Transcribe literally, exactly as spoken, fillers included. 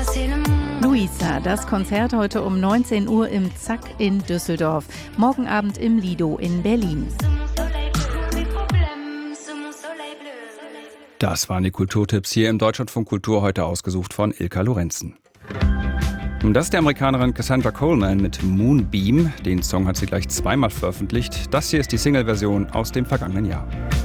Luisa, das Konzert heute um neunzehn Uhr im Zack in Düsseldorf. Morgen Abend im Lido in Berlin. Das waren die Kulturtipps hier im Deutschlandfunk Kultur, heute ausgesucht von Ilka Lorenzen. Das ist die Amerikanerin Cassandra Coleman mit Moonbeam. Den Song hat sie gleich zweimal veröffentlicht. Das hier ist die Single-Version aus dem vergangenen Jahr.